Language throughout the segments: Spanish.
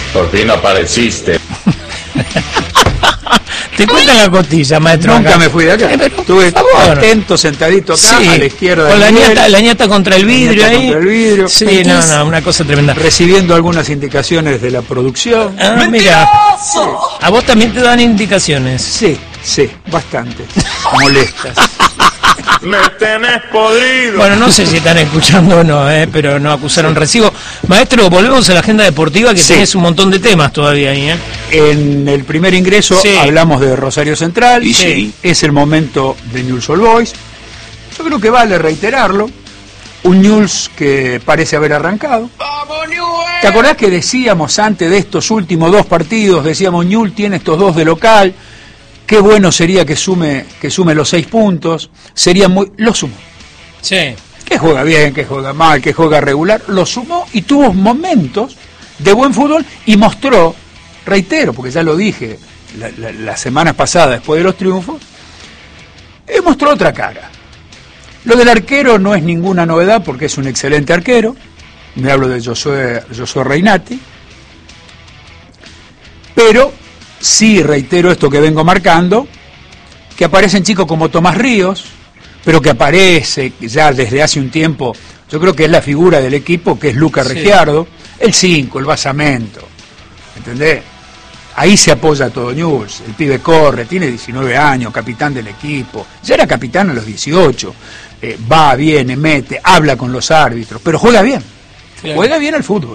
Por fin apareciste. Te cuentan la costilla, maestro. Nunca acá. me fui de acá. Estuve atento, sentadito acá, Sí, a la izquierda. con la ñata contra el vidrio ahí. Contra el vidrio. Sí, no, una cosa tremenda. Recibiendo algunas indicaciones de la producción. Ah, mira. ¿A vos también te dan indicaciones? Sí, bastante. Molestas. Me tenés podrido. Bueno, no sé si están escuchando o no, pero no acusaron recibo. Maestro, volvemos a la agenda deportiva, que tenés un montón de temas todavía ahí, En el primer ingreso hablamos de Rosario Central. Sí. Es el momento de Newell's Old Boys. Yo creo que vale reiterarlo. Un Newell's que parece haber arrancado. ¿Te acordás que decíamos antes de estos últimos 2 partidos? Decíamos, Newell's tiene estos 2 de local. Qué bueno sería que sume los 6 puntos. Sería muy... Lo sumó. Sí. Que juega bien, que juega mal, que juega regular. Lo sumó y tuvo momentos de buen fútbol y mostró, reitero, porque ya lo dije la semana pasada después de los triunfos, mostró otra cara. Lo del arquero no es ninguna novedad porque es un excelente arquero. Me hablo de Josué Reinati. Pero sí reitero esto que vengo marcando, que aparecen chicos como Tomás Ríos, pero que aparece ya desde hace un tiempo, yo creo que es la figura del equipo, que es Lucas Regiardo, el 5, el basamento, ¿entendés? Ahí se apoya todo Newell's, el pibe corre, tiene 19 años, capitán del equipo, ya era capitán a los 18, va, viene, mete, habla con los árbitros, pero juega bien, juega bien al fútbol.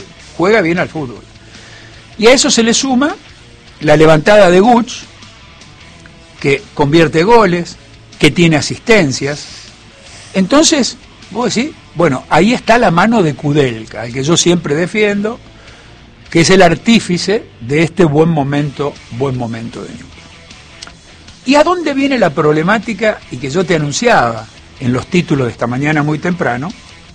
Y a eso se le suma la levantada de Guch, que convierte goles, que tiene asistencias. Entonces, vos decís, bueno, ahí está la mano de Kudelka, al que yo siempre defiendo, que es el artífice de este buen momento de Newell's. ¿Y a dónde viene la problemática? Y que yo te anunciaba en los títulos de esta mañana muy temprano,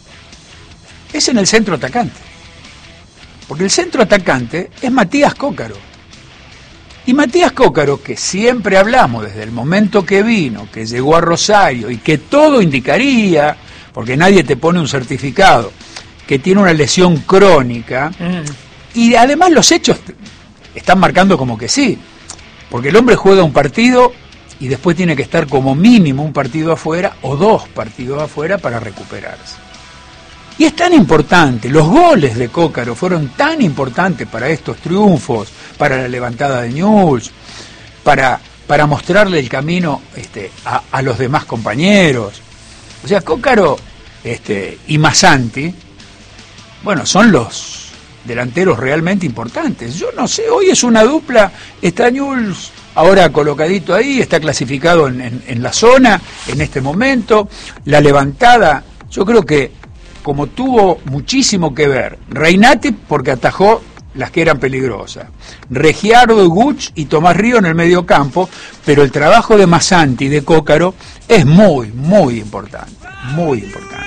es en el centro atacante. Porque el centro atacante es Matías Cócaro. Y Matías Cócaro, que siempre hablamos desde el momento que vino, que llegó a Rosario y que todo indicaría, porque nadie te pone un certificado, que tiene una lesión crónica, y además los hechos están marcando como que sí, porque el hombre juega un partido y después tiene que estar como mínimo un partido afuera o 2 partidos afuera para recuperarse. Y es tan importante, los goles de Cócaro fueron tan importantes para estos triunfos, para la levantada de Newell's, para mostrarle el camino a los demás compañeros. O sea, Cócaro y Massanti, bueno, son los delanteros realmente importantes. Yo no sé, hoy es una dupla, está Newell's ahora colocadito ahí, está clasificado en la zona en este momento. La levantada, yo creo que como tuvo muchísimo que ver Reinati porque atajó las que eran peligrosas, Regiardo, Guch y Tomás Río en el medio campo, pero el trabajo de Massanti y de Cócaro es muy, muy importante, muy importante.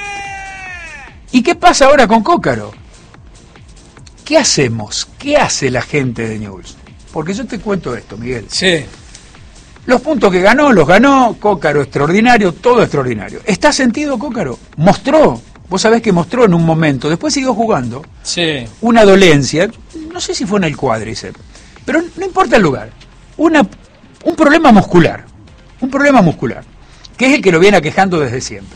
¿Y qué pasa ahora con Cócaro? ¿Qué hacemos? ¿Qué hace la gente de Newell's? Porque yo te cuento esto, Miguel. Sí. Los puntos que ganó, los ganó, Cócaro extraordinario, todo extraordinario. ¿Está sentido Cócaro? Mostró. Vos sabés que mostró en un momento, después siguió jugando, una dolencia, no sé si fue en el cuádriceps, pero no importa el lugar, un problema muscular, que es el que lo viene aquejando desde siempre.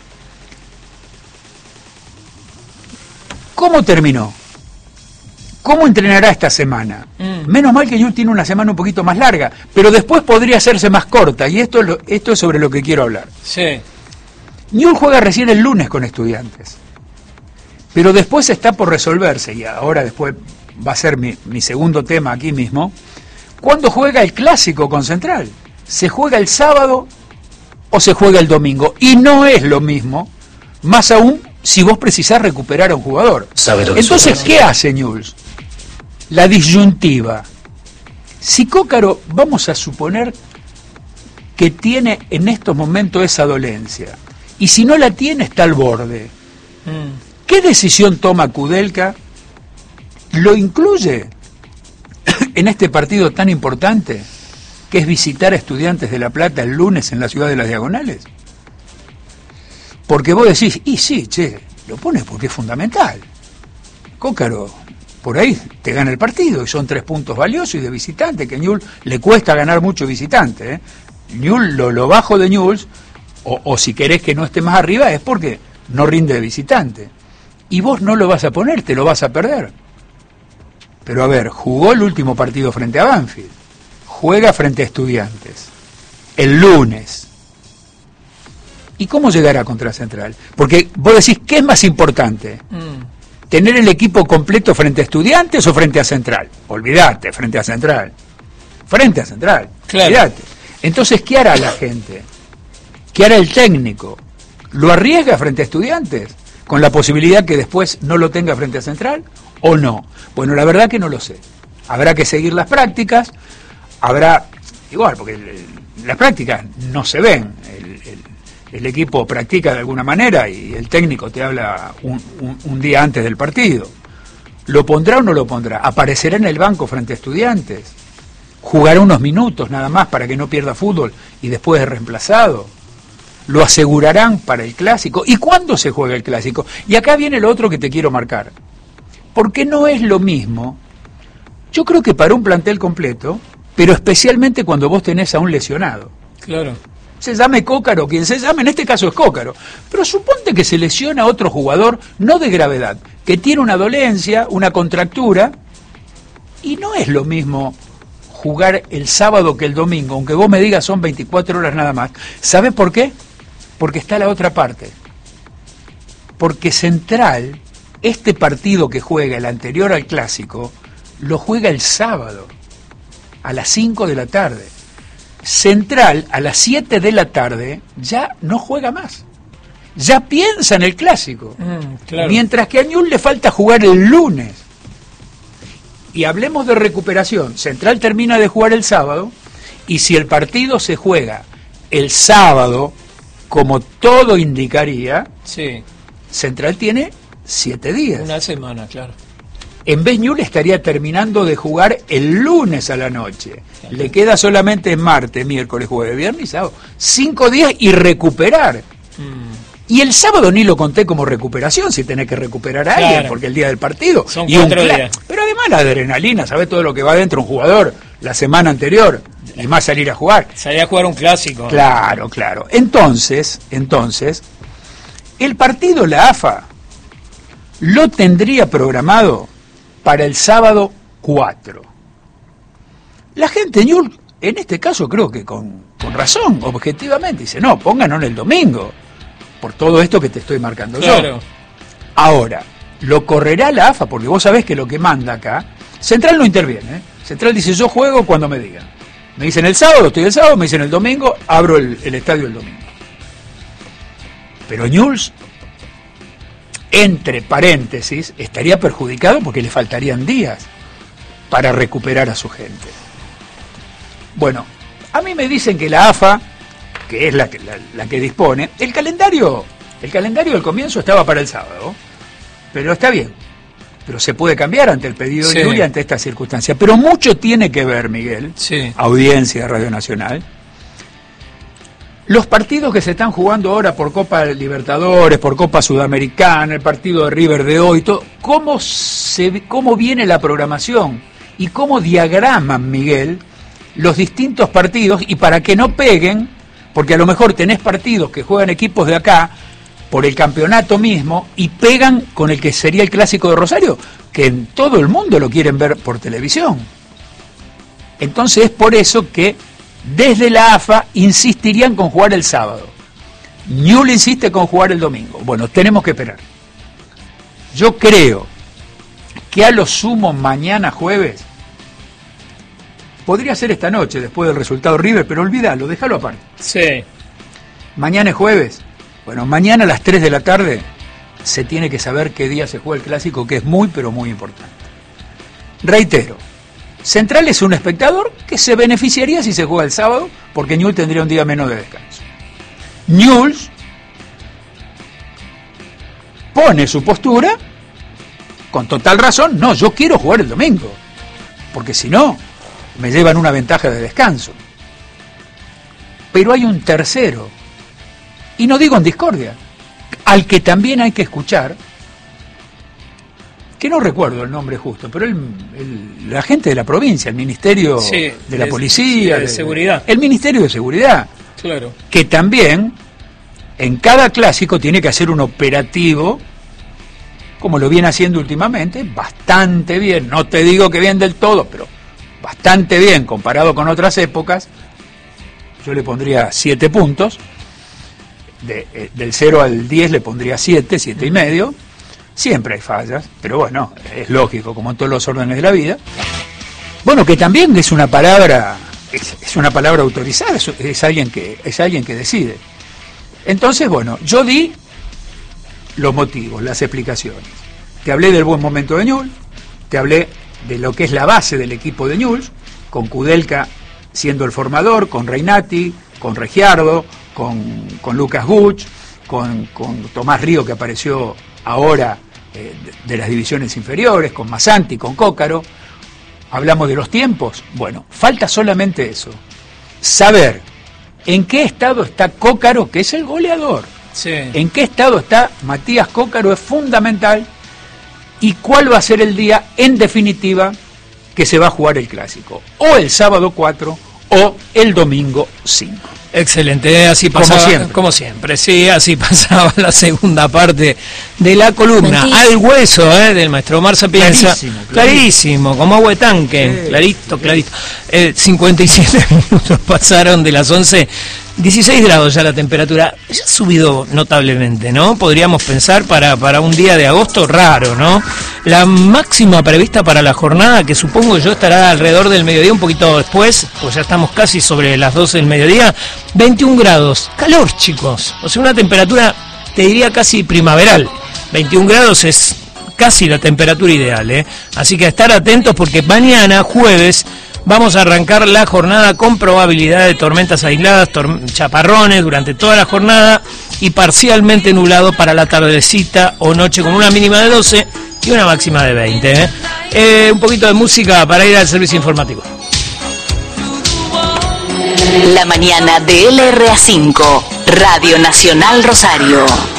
¿Cómo terminó? ¿Cómo entrenará esta semana? Menos mal que Newell's tiene una semana un poquito más larga, pero después podría hacerse más corta, y esto es sobre lo que quiero hablar. Sí. Newell's juega recién el lunes con Estudiantes, pero después está por resolverse, y ahora después va a ser mi segundo tema aquí mismo, ¿cuándo juega el clásico con Central? ¿Se juega el sábado o se juega el domingo? Y no es lo mismo, más aún si vos precisás recuperar a un jugador. Entonces, ¿qué hace Newell's? La disyuntiva. Si Cócaro, vamos a suponer que tiene en estos momentos esa dolencia, y si no la tiene, está al borde. ¿Qué decisión toma Kudelka? ¿Lo incluye en este partido tan importante, que es visitar a Estudiantes de La Plata el lunes en la ciudad de las Diagonales? Porque vos decís, y sí, lo pone porque es fundamental. Cócaro por ahí te gana el partido y son 3 puntos valiosos y de visitante, que a Newell's le cuesta ganar mucho visitante. Newell's, lo bajo de Newell's, o si querés que no esté más arriba, es porque no rinde de visitante. Y vos no lo vas a poner, te lo vas a perder. Pero a ver, jugó el último partido frente a Banfield, juega frente a Estudiantes, el lunes. ¿Y cómo llegará contra Central? Porque vos decís, ¿qué es más importante? ¿Tener el equipo completo frente a Estudiantes o frente a Central? Olvídate, frente a Central. Frente a Central, claro. Olvídate. Entonces, ¿qué hará la gente? ¿Qué hará el técnico? ¿Lo arriesga frente a Estudiantes? ¿Con la posibilidad que después no lo tenga frente a Central? ¿O no? Bueno, la verdad que no lo sé. Habrá que seguir las prácticas, habrá... Igual, porque las prácticas no se ven. El equipo practica de alguna manera y el técnico te habla un día antes del partido. ¿Lo pondrá o no lo pondrá? ¿Aparecerá en el banco frente a Estudiantes? ¿Jugará unos minutos nada más para que no pierda fútbol y después es reemplazado? ¿Lo asegurarán para el Clásico? ¿Y cuándo se juega el Clásico? Y acá viene lo otro que te quiero marcar. Porque no es lo mismo, yo creo que para un plantel completo, pero especialmente cuando vos tenés a un lesionado. Claro. Se llame Cócaro, quien se llame, en este caso es Cócaro. Pero suponte que se lesiona a otro jugador, no de gravedad, que tiene una dolencia, una contractura, y no es lo mismo jugar el sábado que el domingo, aunque vos me digas son 24 horas nada más. ¿Sabés por qué? Porque está la otra parte. Porque Central, este partido que juega, el anterior al Clásico, lo juega el sábado, a las 5 de la tarde. Central, a las 7 de la tarde, ya no juega más. Ya piensa en el Clásico. Claro. Mientras que a Newell's le falta jugar el lunes. Y hablemos de recuperación. Central termina de jugar el sábado, y si el partido se juega el sábado, como todo indicaría, sí, Central tiene 7 días. Una semana, claro. En vez Newell's estaría terminando de jugar el lunes a la noche. Claro. Le queda solamente martes, miércoles, jueves, viernes y sábado. 5 días y recuperar. Y el sábado ni lo conté como recuperación, si tenés que recuperar a alguien, porque el día del partido. Son y 4 días. Pero además la adrenalina, ¿sabés todo lo que va dentro un jugador la semana anterior? Y más salir a jugar. Salir a jugar un clásico. Claro, claro. Entonces, el partido, la AFA, lo tendría programado para el sábado 4. La gente de Newell's, en este caso creo que con razón, objetivamente, dice, no, pónganlo en el domingo, por todo esto que te estoy marcando yo. Ahora, lo correrá la AFA, porque vos sabés que lo que manda acá, Central no interviene, ¿eh? Central dice, yo juego cuando me digan. Me dicen el sábado, estoy el sábado, me dicen el domingo, abro el estadio el domingo. Pero Newell's, entre paréntesis, estaría perjudicado porque le faltarían días para recuperar a su gente. Bueno, a mí me dicen que la AFA, que es la que dispone, el calendario del comienzo estaba para el sábado, pero está bien, pero se puede cambiar ante el pedido de Newell's, ante esta circunstancia. Pero mucho tiene que ver, Miguel, audiencia de Radio Nacional, los partidos que se están jugando ahora por Copa Libertadores, por Copa Sudamericana, el partido de River de hoy, todo, cómo viene la programación y cómo diagraman, Miguel, los distintos partidos, y para que no peguen, porque a lo mejor tenés partidos que juegan equipos de acá por el campeonato mismo y pegan con el que sería el Clásico de Rosario, que en todo el mundo lo quieren ver por televisión. Entonces es por eso que desde la AFA insistirían con jugar el sábado. Newell's insiste con jugar el domingo. Bueno, tenemos que esperar. Yo creo que a lo sumo mañana jueves, podría ser esta noche después del resultado River, pero olvídalo, déjalo aparte. Sí. Mañana es jueves. Bueno, mañana a las 3 de la tarde se tiene que saber qué día se juega el Clásico, que es muy, pero muy importante. Reitero, Central es un espectador que se beneficiaría si se juega el sábado, porque Newell's tendría un día menos de descanso. Newell's pone su postura con total razón, no, yo quiero jugar el domingo, porque si no, me llevan una ventaja de descanso. Pero hay un tercero, y no digo en discordia, al que también hay que escuchar, que no recuerdo el nombre justo, pero la gente de la provincia, el Ministerio de la Policía, de Seguridad. El Ministerio de Seguridad, claro, que también en cada clásico tiene que hacer un operativo, como lo viene haciendo últimamente, bastante bien, no te digo que bien del todo, pero bastante bien comparado con otras épocas. Yo le pondría 7 puntos, del 0 al 10 le pondría 7 y medio. Siempre hay fallas, pero bueno, es lógico, como en todos los órdenes de la vida. Bueno, que también es una palabra, es una palabra autorizada, es alguien que decide. Entonces, bueno, yo di los motivos, las explicaciones. Te hablé del buen momento de Newell's, te hablé de lo que es la base del equipo de Newell's, con Kudelka siendo el formador, con Reinati, con Regiardo, con Lucas Guch, con Tomás Río, que apareció ahora de las divisiones inferiores, con Masanti, con Cócaro. Hablamos de los tiempos. Bueno, falta solamente eso, saber en qué estado está Cócaro, que es el goleador. Sí. En qué estado está Matías Cócaro es fundamental, y cuál va a ser el día, en definitiva, que se va a jugar el clásico, o el sábado 4 o el domingo 5. Excelente, así pasaba, como siempre, sí, así pasaba la segunda parte de la columna. Mentís. Al hueso del maestro Omar Sapienza, clarísimo, como agua de tanque, clarito. 57 minutos pasaron de las 11, 16 grados ya la temperatura, ya ha subido notablemente, ¿no? Podríamos pensar para un día de agosto raro, ¿no? La máxima prevista para la jornada, que supongo yo estará alrededor del mediodía, un poquito después, pues ya estamos casi sobre las 12 del mediodía, 21 grados, calor, chicos, o sea, una temperatura, te diría casi primaveral. 21 grados es casi la temperatura ideal, ¿eh? Así que a estar atentos, porque mañana, jueves, vamos a arrancar la jornada con probabilidad de tormentas aisladas, chaparrones durante toda la jornada y parcialmente nublado para la tardecita o noche, con una mínima de 12 y una máxima de 20. Un poquito de música para ir al servicio informativo. La mañana de LRA5, Radio Nacional Rosario.